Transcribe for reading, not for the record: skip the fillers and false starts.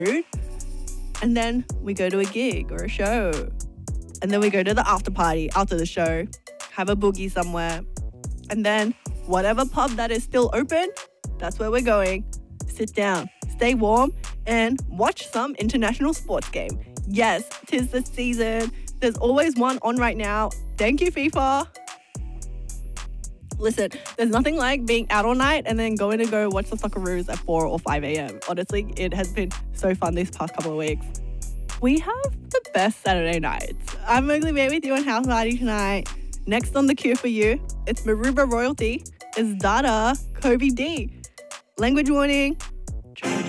And then we go to a gig or a show. And then we go to the after party after the show, have a boogie somewhere. And then whatever pub that is still open, that's where we're going. Sit down, stay warm, and watch some international sports game. Yes, 'tis the season. There's always one on right now. Thank you, FIFA. Listen, there's nothing like being out all night and then going to go watch the Socceroos at 4 or 5 a.m. Honestly, it has been so fun these past couple of weeks. We have the best Saturday nights. I'm Mowgli May with you on House Party tonight. Next on the queue for you, it's Maruba Royalty, it's Dada, Kobe D. Language warning.